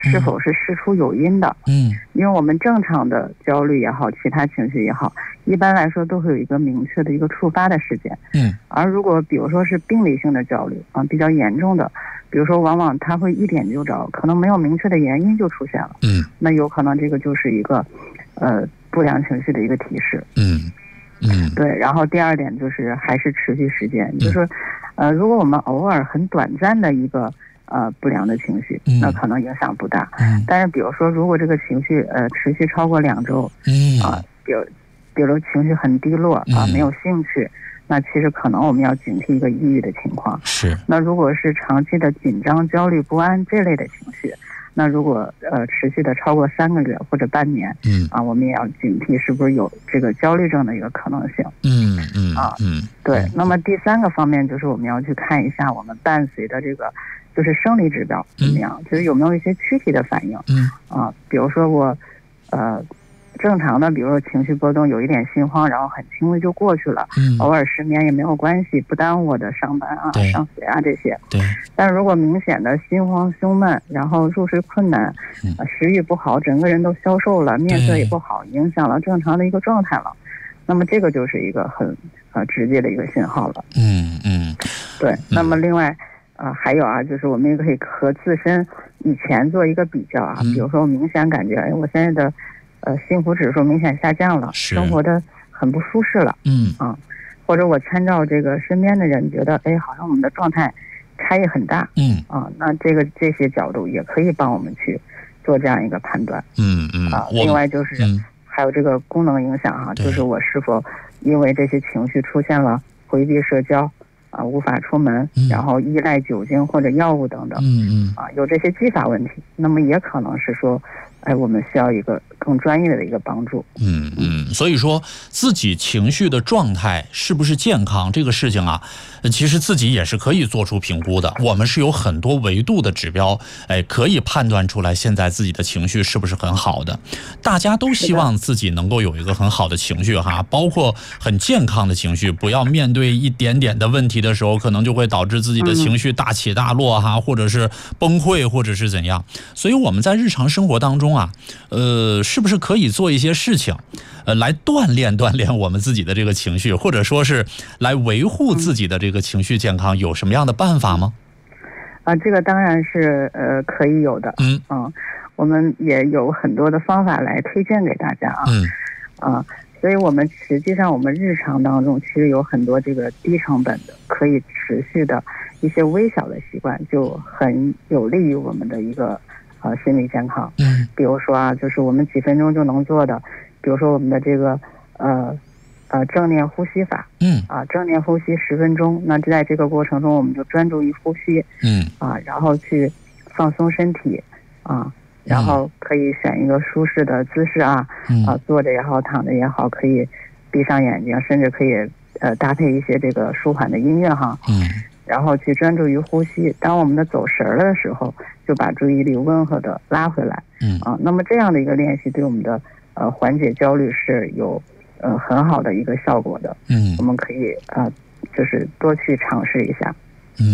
是否是事出有因的。因为我们正常的焦虑也好，其他情绪也好，一般来说都会有一个明确的一个触发的事件。而如果比如说是病理性的焦虑啊，比较严重的，比如说往往它会一点就着，可能没有明确的原因就出现了。那有可能这个就是一个不良情绪的一个提示。对。然后第二点就是还是持续时间，就是如果我们偶尔很短暂的一个不良的情绪，那可能影响不大。但是比如说如果这个情绪持续超过2周，比如情绪很低落没有兴趣，那其实可能我们要警惕一个抑郁的情况。那如果是长期的紧张、焦虑、不安这类的情绪，那如果持续的超过3个月或者半年，我们也要警惕是不是有这个焦虑症的一个可能性。对。那么第3个方面就是我们要去看一下我们伴随的这个就是生理指标怎么样，就是有没有一些躯体的反应。比如说我正常的，比如说情绪波动，有一点心慌，然后很轻微就过去了，偶尔失眠也没有关系，不耽误我的上班上学这些。但是如果明显的心慌胸闷，然后入睡困难，食欲不好，整个人都消瘦了，面色也不好，影响了正常的一个状态了，那么这个就是一个很直接的一个信号了。对。那么另外还有就是我们也可以和自身以前做一个比较比如说我明显感觉我现在的幸福指数明显下降了，生活的很不舒适了。或者我参照这个身边的人，觉得好像我们的状态差异很大。那这些角度也可以帮我们去做这样一个判断。另外就是还有这个功能影响就是我是否因为这些情绪出现了回避社交无法出门，然后依赖酒精或者药物等等。有这些继发问题，那么也可能是说我们需要一个更专业的一个帮助。 所以说自己情绪的状态是不是健康这个事情其实自己也是可以做出评估的。我们是有很多维度的指标可以判断出来现在自己的情绪是不是很好的。大家都希望自己能够有一个很好的情绪包括很健康的情绪，不要面对一点点的问题的时候可能就会导致自己的情绪大起大落或者是崩溃或者是怎样。所以我们在日常生活当中是不是可以做一些事情来锻炼我们自己的这个情绪，或者说是来维护自己的这个情绪健康，有什么样的办法吗？ 这个当然是可以有的。我们也有很多的方法来推荐给大家所以我们实际上我们日常当中其实有很多这个低成本的可以持续的一些微小的习惯，就很有利于我们的一个心理健康。比如说就是我们几分钟就能做的，比如说我们的这个正念呼吸法。正念呼吸10分钟，那在这个过程中我们就专注于呼吸。然后去放松身体然后可以选一个舒适的姿势坐着也好，躺着也好，可以闭上眼睛，甚至可以搭配一些这个舒缓的音乐然后去专注于呼吸。当我们的走神了的时候，就把注意力温和的拉回来。那么这样的一个练习对我们的缓解焦虑是有很好的一个效果的。我们可以就是多去尝试一下。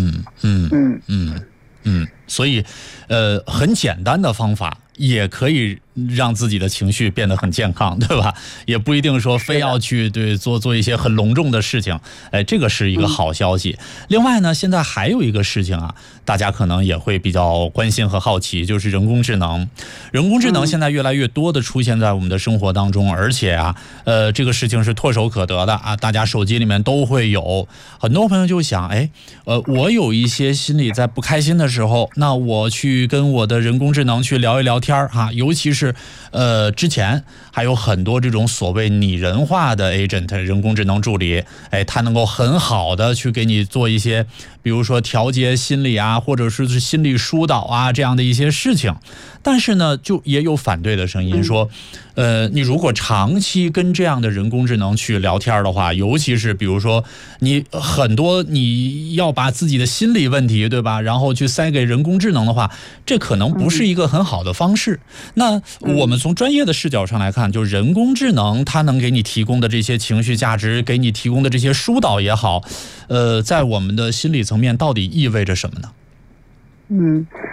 所以很简单的方法也可以让自己的情绪变得很健康，对吧？也不一定说非要去做一些很隆重的事情。这个是一个好消息。另外呢，现在还有一个事情大家可能也会比较关心和好奇，就是人工智能。人工智能现在越来越多的出现在我们的生活当中，而且这个事情是唾手可得的大家手机里面都会有。很多朋友就想我有一些心里在不开心的时候，那我去跟我的人工智能去聊一聊天尤其是之前还有很多这种所谓拟人化的 agent 人工智能助理，它能够很好的去给你做一些比如说调节心理或者是心理疏导这样的一些事情。但是呢就也有反对的声音说你如果长期跟这样的人工智能去聊天的话，尤其是比如说你很多你要把自己的心理问题对吧，然后去塞给人工智能的话，这可能不是一个很好的方式。那我们从专业的视角上来看，就人工智能它能给你提供的这些情绪价值，给你提供的这些疏导也好，在我们的心理层面到底意味着什么呢？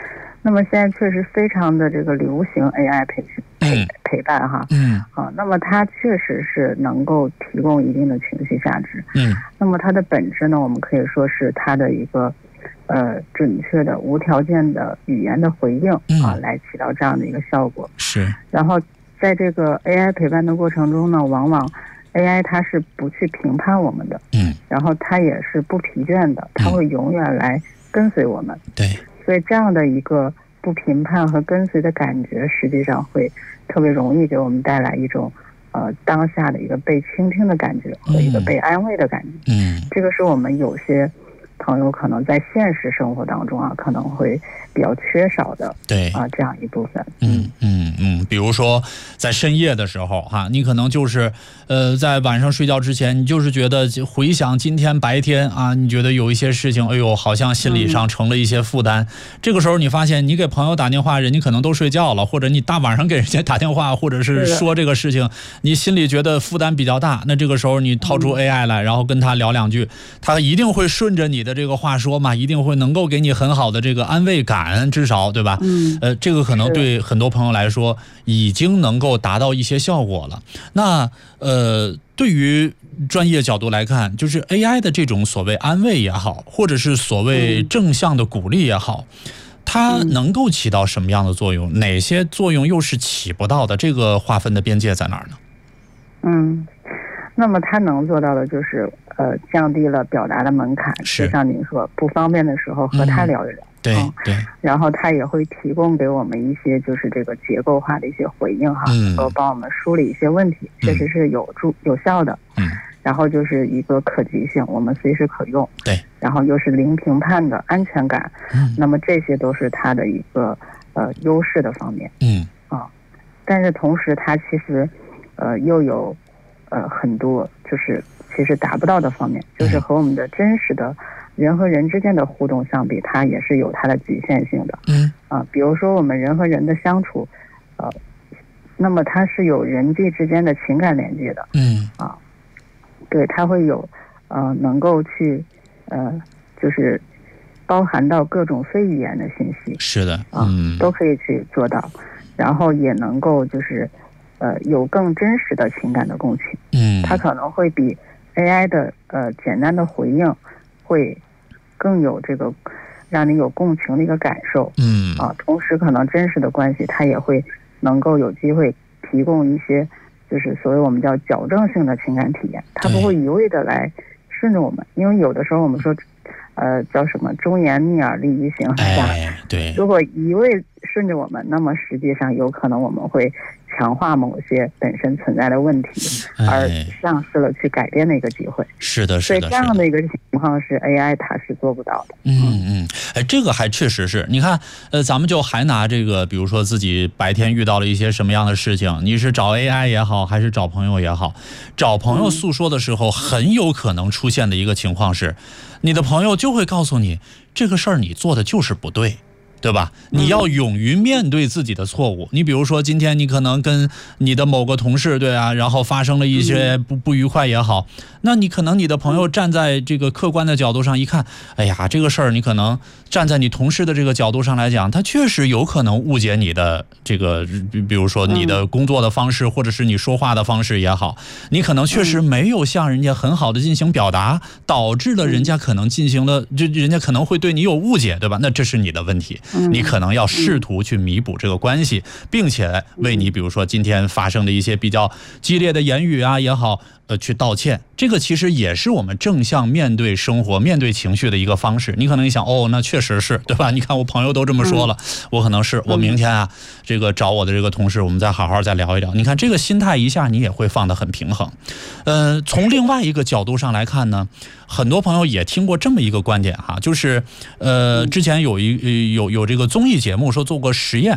那么现在确实非常的这个流行 AI 陪伴哈，那么它确实是能够提供一定的情绪价值，那么它的本质呢，我们可以说是它的一个准确的无条件的语言的回应来起到这样的一个效果。 是。 然后在这个 AI 陪伴的过程中呢，往往 AI 它是不去评判我们的，然后它也是不疲倦的，它会永远来跟随我们。 对。 所以这样的一个不评判和跟随的感觉，实际上会特别容易给我们带来一种当下的一个被倾听的感觉和一个被安慰的感觉。这个是我们有些朋友可能在现实生活当中可能会比较缺少的， 对这样一部分。 比如说在深夜的时候你可能就是在晚上睡觉之前，你就是觉得回想今天白天你觉得有一些事情，哎呦，好像心理上成了一些负担。这个时候你发现你给朋友打电话，人家可能都睡觉了，或者你大晚上给人家打电话，或者是说这个事情，你心里觉得负担比较大，那这个时候你掏出 AI 来，然后跟他聊两句，他一定会顺着你的这个话说嘛，一定会能够给你很好的这个安慰感，至少对吧？这个可能对很多朋友来说已经能够达到一些效果了。那对于专业角度来看，就是 AI 的这种所谓安慰也好，或者是所谓正向的鼓励也好，它能够起到什么样的作用？哪些作用又是起不到的？这个划分的边界在哪儿呢？那么它能做到的就是降低了表达的门槛，就像您说，不方便的时候和他聊一聊。 对。 然后他也会提供给我们一些就是这个结构化的一些回应能够帮我们梳理一些问题，确实是有效的。然后就是一个可及性，我们随时可用。 对。 然后又是零评判的安全感。那么这些都是它的一个优势的方面。但是同时它其实又有很多就是其实达不到的方面，就是和我们的真实的人和人之间的互动相比，它也是有它的局限性的。比如说我们人和人的相处，那么它是有人际之间的情感连接的。对，它会有能够去就是包含到各种非语言的信息。 是的。 都可以去做到，然后也能够就是有更真实的情感的共情。它可能会比 AI 的简单的回应会更有这个让你有共情的一个感受。同时可能真实的关系它也会能够有机会提供一些就是所谓我们叫矫正性的情感体验，它不会一味的来顺着我们，因为有的时候我们说叫什么忠言逆耳利于行下。 对。 如果一味顺着我们，那么实际上有可能我们会强化某些本身存在的问题，而丧失了去改变的一个机会。 是的。 所以这样的一个情况是 AI 它是做不到的。 这个还确实是。你看咱们就还拿这个比如说自己白天遇到了一些什么样的事情，你是找 AI 也好，还是找朋友也好，找朋友诉说的时候，很有可能出现的一个情况是，你的朋友就会告诉你，这个事儿你做的就是不对，对吧？你要勇于面对自己的错误。你比如说今天你可能跟你的某个同事，对啊，然后发生了一些不愉快也好，那你可能你的朋友站在这个客观的角度上一看，哎呀，这个事儿你可能站在你同事的这个角度上来讲，他确实有可能误解你的这个，比如说你的工作的方式，或者是你说话的方式也好，你可能确实没有向人家很好的进行表达，导致了人家可能进行了，人家可能会对你有误解，对吧？那这是你的问题。你可能要试图去弥补这个关系，并且为你比如说今天发生的一些比较激烈的言语也好，去道歉。这个其实也是我们正向面对生活、面对情绪的一个方式。你可能一想，那确实是，对吧？你看我朋友都这么说了，我可能是我明天这个找我的这个同事，我们再好好再聊一聊。你看这个心态一下你也会放得很平衡。从另外一个角度上来看呢，很多朋友也听过这么一个观点就是之前有这个综艺节目说做过实验，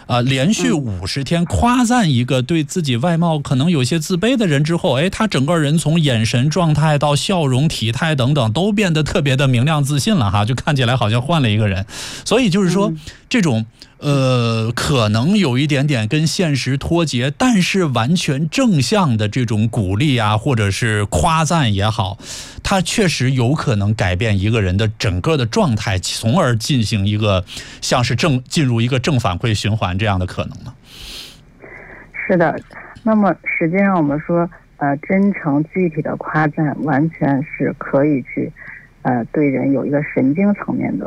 连续50天夸赞一个对自己外貌可能有些自卑的人之后，他整个人从眼神状态到笑容体态等等都变得特别的明亮自信了哈，就看起来好像换了一个人。所以就是说这种可能有一点点跟现实脱节，但是完全正向的这种鼓励啊，或者是夸赞也好，它确实有可能改变一个人的整个的状态，从而进行一个像是进入一个正反馈循环这样的可能呢？ 是的，那么实际上我们说，真诚具体的夸赞完全是可以去，对人有一个神经层面的